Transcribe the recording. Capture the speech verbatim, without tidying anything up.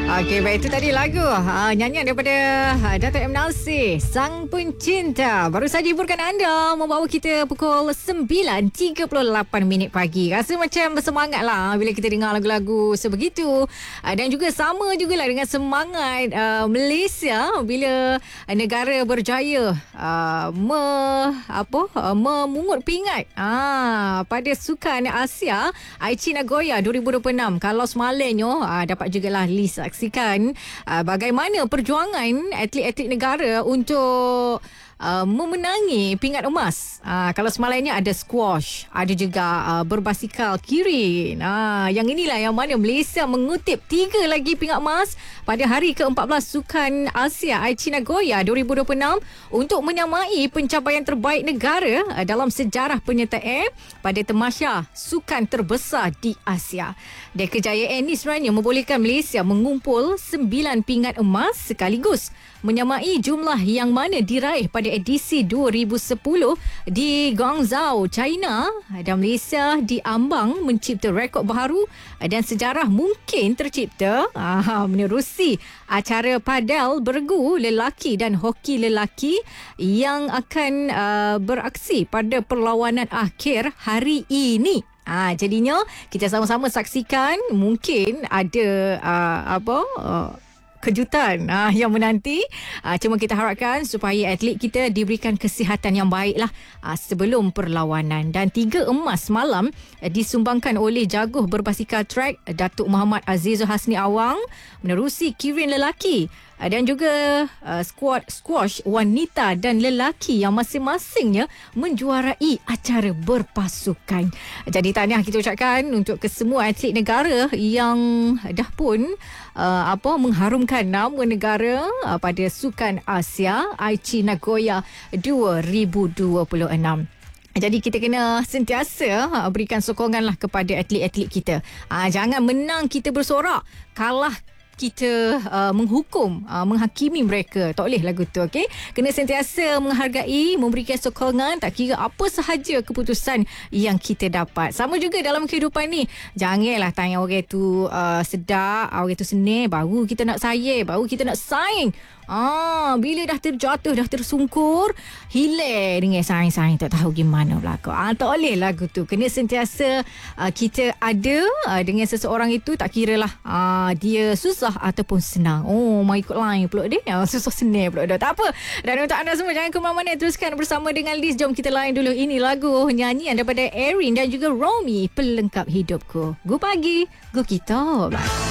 Okey, baik, itu tadi lagu ha, nyanyian daripada ha, Dato' M. Nasir, Sang Pencinta. Baru saja hiburkan anda, membawa kita pukul sembilan tiga puluh lapan minit pagi. Rasa macam bersemangat lah bila kita dengar lagu-lagu sebegitu. Ha, dan juga sama jugalah dengan semangat uh, Malaysia bila uh, negara berjaya uh, me, apa, uh, memungut pingat uh, pada Sukan Asia Aichi Nagoya dua ribu dua puluh enam. Kalau semalamnya uh, dapat jugalah list saksikan uh, bagaimana perjuangan atlet-atlet negara untuk Uh, memenangi pingat emas. Uh, kalau semalam ini ada squash, ada juga uh, berbasikal kirin. Uh, yang inilah yang mana Malaysia mengutip tiga lagi pingat emas pada hari ke empat belas Sukan Asia Aichi Nagoya dua ribu dua puluh enam untuk menyamai pencapaian terbaik negara uh, dalam sejarah penyertaan pada tamasya sukan terbesar di Asia. Dan kejayaan ini sebenarnya membolehkan Malaysia mengumpul sembilan pingat emas sekaligus, menyamai jumlah yang mana diraih pada edisi dua ribu sepuluh di Guangzhou, China. Dan Malaysia diambang mencipta rekod baharu dan sejarah mungkin tercipta ah, menerusi acara padel bergu lelaki dan hoki lelaki yang akan uh, beraksi pada perlawanan akhir hari ini. Ah, jadinya kita sama-sama saksikan, mungkin ada uh, apa uh, kejutan ah, yang menanti. Ah, cuma kita harapkan supaya atlet kita diberikan kesihatan yang baik lah ah, sebelum perlawanan. Dan tiga emas malam ah, disumbangkan oleh jaguh berbasikal track Datuk Muhammad Azizul Hasni Awang menerusi kirin lelaki ah, dan juga ah, squad squash wanita dan lelaki yang masing-masingnya menjuarai acara berpasukan. Jadi tahniah kita ucapkan untuk kesemua atlet negara yang dah pun uh, apa mengharumkan nama negara uh, pada Sukan Asia Aichi Nagoya dua ribu dua puluh enam. Jadi kita kena sentiasa uh, berikan sokonganlah kepada atlet-atlet kita. Uh, jangan menang kita bersorak, kalah kita uh, menghukum, uh, menghakimi mereka. Tak boleh lagu tu, okey? Kena sentiasa menghargai, memberikan sokongan, tak kira apa sahaja keputusan yang kita dapat. Sama juga dalam kehidupan ni. Janganlah tanya orang tu uh, sedap, orang tu senil, baru kita nak sayang, baru kita nak saing. Ah, bila dah terjatuh, dah tersungkur, hilang dengan saing-saing, tak tahu gimana berlaku. Ah, tak boleh lagu tu. Kena sentiasa uh, kita ada uh, dengan seseorang itu, tak kira lah uh, dia susah ataupun senang. Oh, mau ikut lain pula dia. Uh, susah senang pula dia. Tak apa. Dan untuk anda semua, jangan ke mana-mana, teruskan bersama dengan Liz. Jom kita lain dulu. Ini lagu nyanyian daripada Erin dan juga Romy, Pelengkap Hidupku. Gu pagi, gu kita.